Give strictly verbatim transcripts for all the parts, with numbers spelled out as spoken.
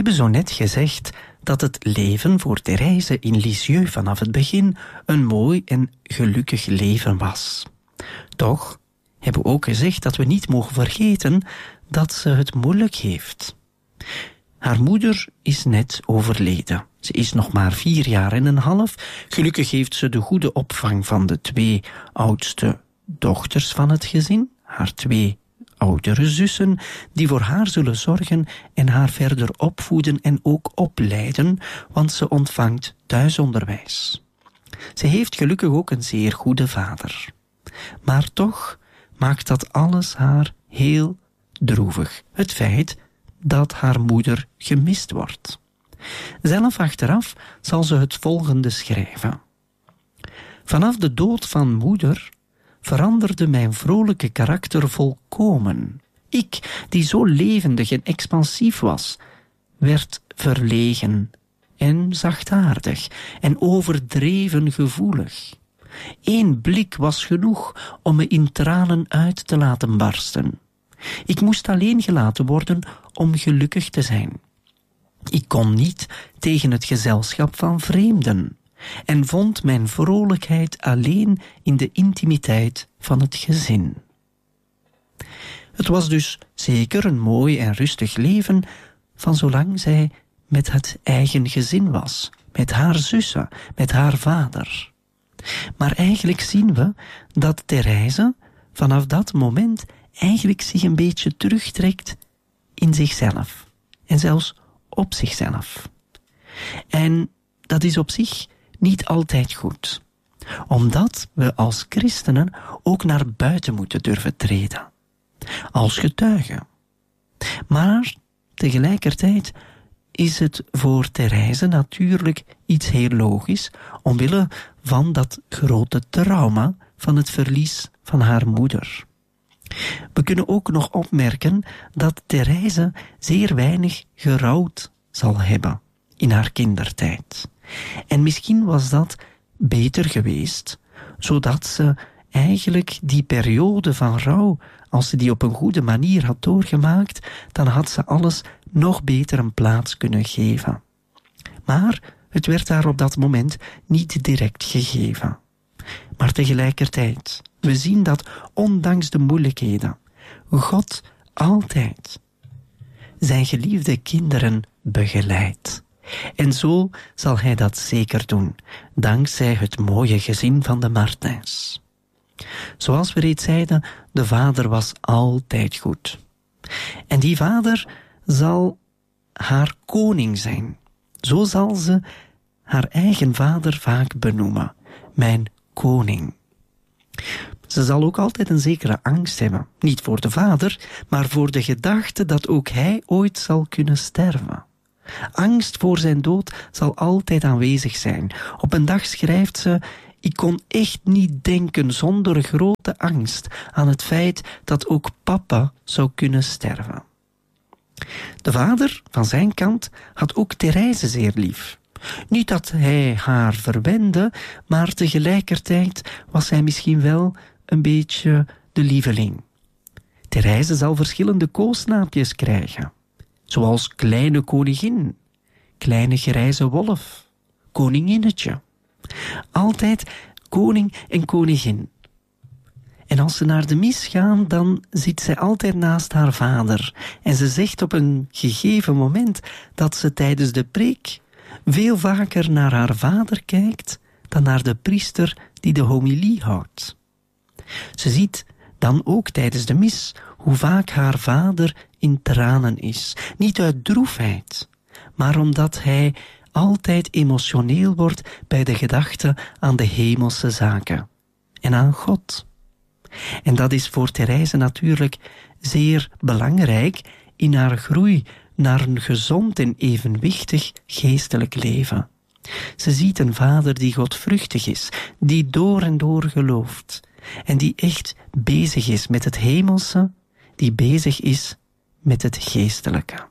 hebben zo net gezegd dat het leven voor Therese in Lisieux vanaf het begin een mooi en gelukkig leven was. Toch hebben we ook gezegd dat we niet mogen vergeten dat ze het moeilijk heeft. Haar moeder is net overleden. Ze is nog maar vier jaar en een half. Gelukkig heeft ze de goede opvang van de twee oudste dochters van het gezin, haar twee oudere zussen, die voor haar zullen zorgen en haar verder opvoeden en ook opleiden, want ze ontvangt thuisonderwijs. Ze heeft gelukkig ook een zeer goede vader. Maar toch maakt dat alles haar heel droevig. Het feit dat haar moeder gemist wordt. Zelf achteraf zal ze het volgende schrijven. Vanaf de dood van moeder veranderde mijn vrolijke karakter volkomen. Ik, die zo levendig en expansief was, werd verlegen en zachtaardig en overdreven gevoelig. Eén blik was genoeg om me in tranen uit te laten barsten. Ik moest alleen gelaten worden om gelukkig te zijn. Ik kon niet tegen het gezelschap van vreemden en vond mijn vrolijkheid alleen in de intimiteit van het gezin. Het was dus zeker een mooi en rustig leven van zolang zij met het eigen gezin was, met haar zussen, met haar vader. Maar eigenlijk zien we dat Therese vanaf dat moment eigenlijk zich een beetje terugtrekt in zichzelf en zelfs op zichzelf. En dat is op zich niet altijd goed, omdat we als christenen ook naar buiten moeten durven treden, als getuigen. Maar tegelijkertijd is het voor Therese natuurlijk iets heel logisch, omwille van dat grote trauma van het verlies van haar moeder. We kunnen ook nog opmerken dat Therese zeer weinig gerouwd zal hebben in haar kindertijd. En misschien was dat beter geweest, zodat ze eigenlijk die periode van rouw, als ze die op een goede manier had doorgemaakt, dan had ze alles nog beter een plaats kunnen geven. Maar het werd haar op dat moment niet direct gegeven. Maar tegelijkertijd, we zien dat ondanks de moeilijkheden, God altijd zijn geliefde kinderen begeleidt. En zo zal hij dat zeker doen, dankzij het mooie gezin van de Martins. Zoals we reeds zeiden, de vader was altijd goed. En die vader zal haar koning zijn. Zo zal ze haar eigen vader vaak benoemen, mijn koning. Ze zal ook altijd een zekere angst hebben, niet voor de vader, maar voor de gedachte dat ook hij ooit zal kunnen sterven. Angst voor zijn dood zal altijd aanwezig zijn. Op een dag schrijft ze: ik kon echt niet denken zonder grote angst aan het feit dat ook papa zou kunnen sterven. De vader, van zijn kant, had ook Therese zeer lief. Niet dat hij haar verwende, maar tegelijkertijd was hij misschien wel een beetje de lieveling. Therese zal verschillende koosnaapjes krijgen, zoals kleine koningin, kleine grijze wolf, koninginnetje. Altijd koning en koningin. En als ze naar de mis gaan, dan zit zij altijd naast haar vader. En ze zegt op een gegeven moment dat ze tijdens de preek veel vaker naar haar vader kijkt dan naar de priester die de homilie houdt. Ze ziet dan ook tijdens de mis hoe vaak haar vader in tranen is. Niet uit droefheid, maar omdat hij altijd emotioneel wordt bij de gedachte aan de hemelse zaken en aan God. En dat is voor Therese natuurlijk zeer belangrijk in haar groei naar een gezond en evenwichtig geestelijk leven. Ze ziet een vader die godvruchtig is, die door en door gelooft en die echt bezig is met het hemelse, die bezig is met het geestelijke.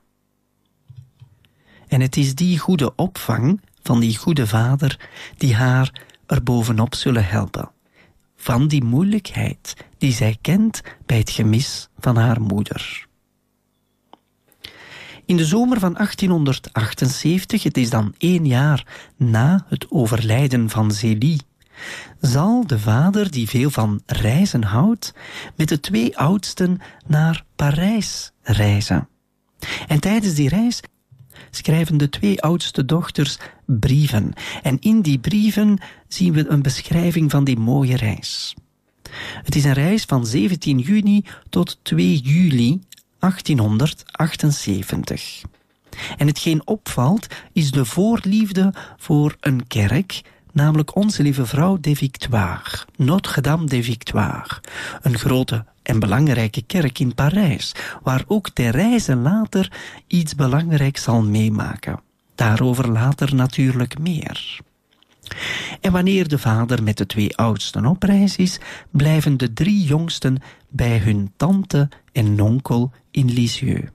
En het is die goede opvang van die goede vader die haar er bovenop zullen helpen. Van die moeilijkheid die zij kent bij het gemis van haar moeder. In de zomer van achttienhonderdachtenzeventig, het is dan één jaar na het overlijden van Zélie, zal de vader, die veel van reizen houdt, met de twee oudsten naar Parijs reizen. En tijdens die reis schrijven de twee oudste dochters brieven. En in die brieven zien we een beschrijving van die mooie reis. Het is een reis van zeventien juni tot twee juli achttienhonderdachtenzeventig. En hetgeen opvalt is de voorliefde voor een kerk, namelijk Onze Lieve Vrouw des Victoires, Notre-Dame des Victoires, een grote en belangrijke kerk in Parijs, waar ook Therese later iets belangrijks zal meemaken. Daarover later natuurlijk meer. En wanneer de vader met de twee oudsten op reis is, blijven de drie jongsten bij hun tante en onkel in Lisieux.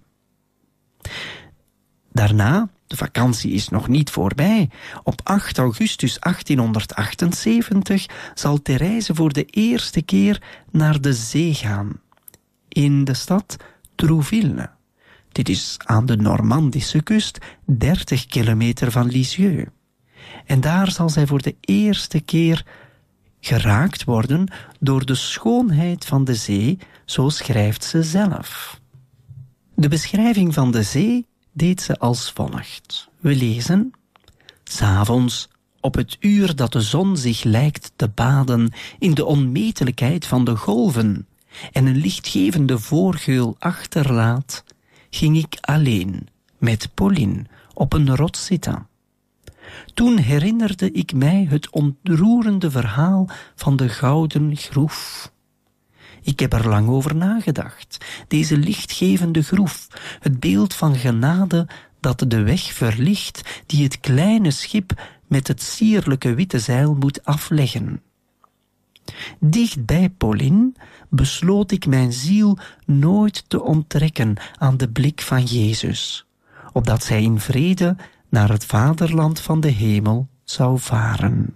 Daarna, de vakantie is nog niet voorbij, op acht augustus achttienhonderdachtenzeventig zal Therese voor de eerste keer naar de zee gaan, in de stad Trouville. Dit is aan de Normandische kust, dertig kilometer van Lisieux. En daar zal zij voor de eerste keer geraakt worden door de schoonheid van de zee, zo schrijft ze zelf. De beschrijving van de zee deed ze als volgt. We lezen: 'S Avonds, op het uur dat de zon zich lijkt te baden in de onmetelijkheid van de golven en een lichtgevende voorgeul achterlaat, ging ik alleen met Pauline op een rots zitten. Toen herinnerde ik mij het ontroerende verhaal van de gouden groef. Ik heb er lang over nagedacht. Deze lichtgevende groef, het beeld van genade dat de weg verlicht die het kleine schip met het sierlijke witte zeil moet afleggen. Dicht bij Pauline besloot ik mijn ziel nooit te onttrekken aan de blik van Jezus, opdat zij in vrede naar het vaderland van de hemel zou varen.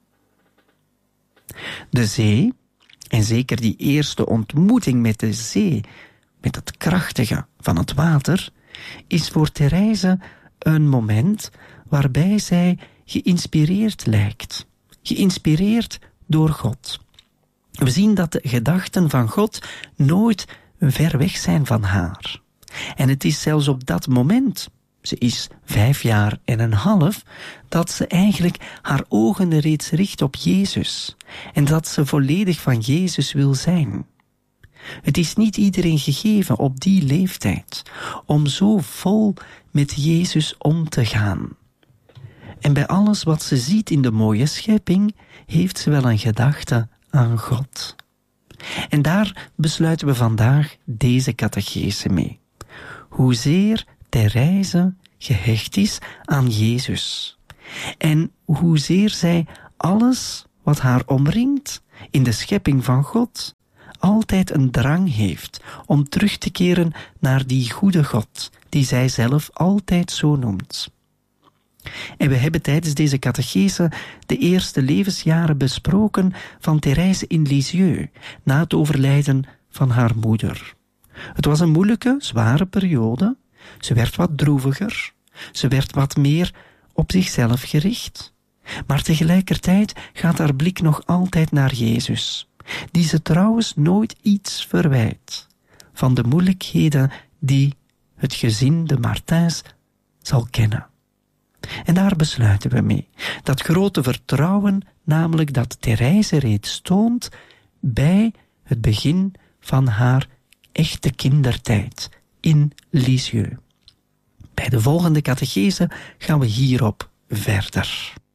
De zee, en zeker die eerste ontmoeting met de zee, met het krachtige van het water, is voor Therese een moment waarbij zij geïnspireerd lijkt. Geïnspireerd door God. We zien dat de gedachten van God nooit ver weg zijn van haar. En het is zelfs op dat moment, ze is vijf jaar en een half, dat ze eigenlijk haar ogen reeds richt op Jezus. En dat ze volledig van Jezus wil zijn. Het is niet iedereen gegeven op die leeftijd om zo vol met Jezus om te gaan. En bij alles wat ze ziet in de mooie schepping, heeft ze wel een gedachte aan God. En daar besluiten we vandaag deze catechese mee. Hoezeer Therese gehecht is aan Jezus. En hoezeer zij alles wat haar omringt in de schepping van God altijd een drang heeft om terug te keren naar die goede God, die zij zelf altijd zo noemt. En we hebben tijdens deze catechese de eerste levensjaren besproken van Therese in Lisieux, na het overlijden van haar moeder. Het was een moeilijke, zware periode. Ze werd wat droeviger. Ze werd wat meer op zichzelf gericht. Maar tegelijkertijd gaat haar blik nog altijd naar Jezus, die ze trouwens nooit iets verwijt van de moeilijkheden die het gezin de Martins zal kennen. En daar besluiten we mee. Dat grote vertrouwen, namelijk dat Therese reeds toont bij het begin van haar echte kindertijd in Lisieux. Bij de volgende catechese gaan we hierop verder.